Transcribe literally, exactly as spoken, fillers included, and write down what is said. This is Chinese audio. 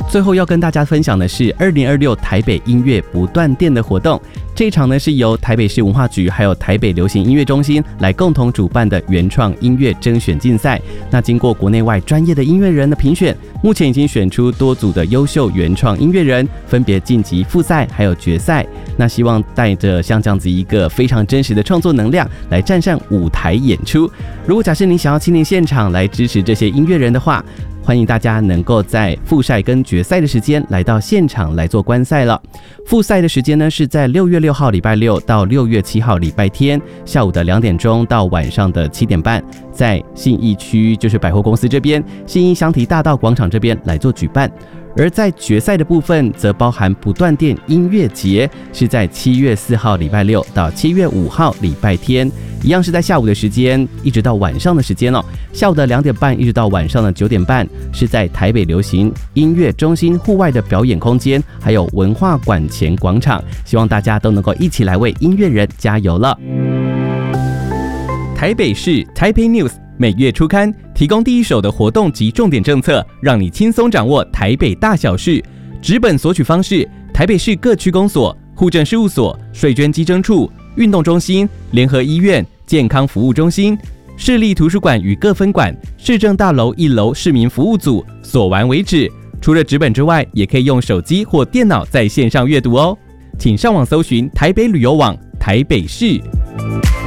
最后要跟大家分享的是二零二六台北音乐不断电的活动。这一场呢是由台北市文化局还有台北流行音乐中心来共同主办的原创音乐甄选竞赛。那经过国内外专业的音乐人的评选，目前已经选出多组的优秀原创音乐人，分别晋级复赛还有决赛。那希望带着像这样子一个非常真实的创作能量来站上舞台演出。如果假设你想要亲临现场来支持这些音乐人的话，欢迎大家能够在复赛跟决赛的时间来到现场来做观赛了。复赛的时间呢是在六月六号礼拜六到六月七号礼拜天下午的两点钟到晚上的七点半，在信义区就是百货公司这边信义香堤大道广场这边来做举办。而在决赛的部分则包含不断电音乐节，是在七月四号礼拜六到七月五号礼拜天，一样是在下午的时间一直到晚上的时间哦。下午的两点半一直到晚上的九点半，是在台北流行音乐中心户外的表演空间，还有文化馆前广场，希望大家都能够一起来为音乐人加油了。台北市 Taipei News 每月初刊提供第一手的活动及重点政策，让你轻松掌握台北大小事。纸本索取方式：台北市各区公所、户政事务所、税捐稽征处、运动中心、联合医院、健康服务中心、市立图书馆与各分馆、市政大楼一楼市民服务组，所完为止。除了纸本之外，也可以用手机或电脑在线上阅读哦。请上网搜寻台北旅游网台北市。